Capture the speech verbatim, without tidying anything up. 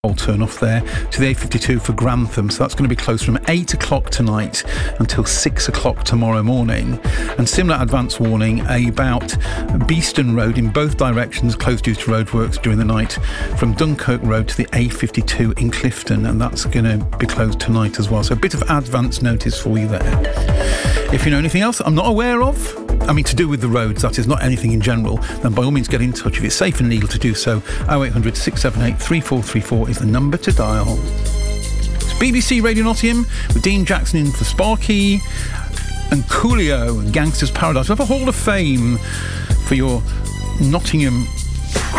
I'll turn off there to the A fifty-two for Grantham, so that's going to be closed from eight o'clock tonight until six o'clock tomorrow morning. And similar advance warning about Beeston Road in both directions, closed due to roadworks during the night from Dunkirk Road to the A fifty-two in Clifton, and that's going to be closed tonight as well. So a bit of advance notice for you there. If you know anything else I'm not aware of, I mean to do with the roads, that is, not anything in general, then by all means get in touch. If it's safe and legal to do so, oh eight hundred, six seven eight, three four three four is the number to dial. It's B B C Radio Nottingham with Dean Jackson in for Sparky and Coolio and Gangsters Paradise. We have a Hall of Fame for your Nottingham